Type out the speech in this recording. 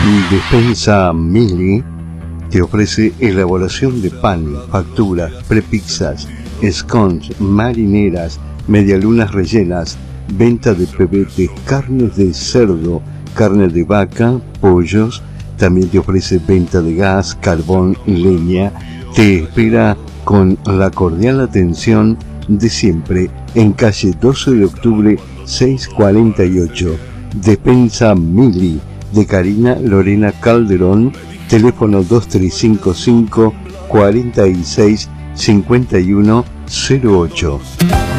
Despensa Mili te ofrece elaboración de pan, facturas, prepizzas, scones, marineras, medialunas rellenas, venta de pebetes, carnes de cerdo, carne de vaca, pollos. También te ofrece venta de gas, carbón, leña. Te espera con la cordial atención de siempre en calle 12 de octubre 648. Despensa Mili de Karina Lorena Calderón, teléfono 2355 46 51 08.